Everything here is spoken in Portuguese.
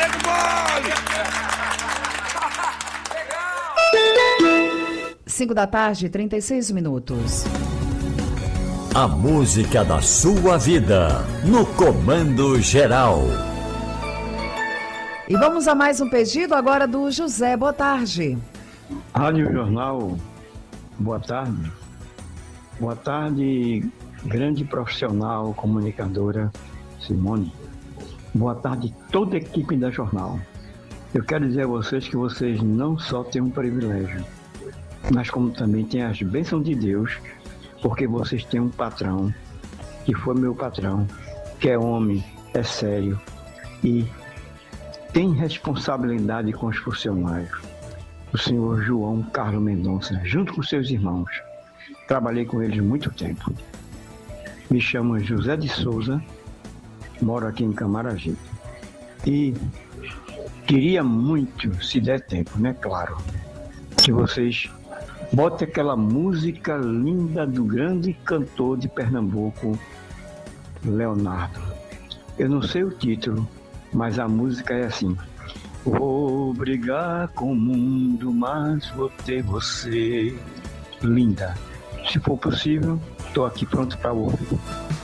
Nego Boi! 5h36. A música da sua vida, no Comando Geral. E vamos a mais um pedido agora do José. Boa tarde. Rádio Jornal, boa tarde. Boa tarde, grande profissional, comunicadora Simone. Boa tarde, toda a equipe da Jornal. Eu quero dizer a vocês que vocês não só têm um privilégio, mas como também têm as bênçãos de Deus, porque vocês têm um patrão, que foi meu patrão, que é homem, é sério e tem responsabilidade com os funcionários. O senhor João Carlos Mendonça, junto com seus irmãos. Trabalhei com eles muito tempo. Me chamo José de Souza, moro aqui em Camaragibe. E queria muito, se der tempo, né? Claro, que vocês botem aquela música linda do grande cantor de Pernambuco, Leonardo. Eu não sei o título, mas a música é assim: vou brigar com o mundo, mas vou ter você. Linda. Se for possível, estou aqui pronto para ouvir.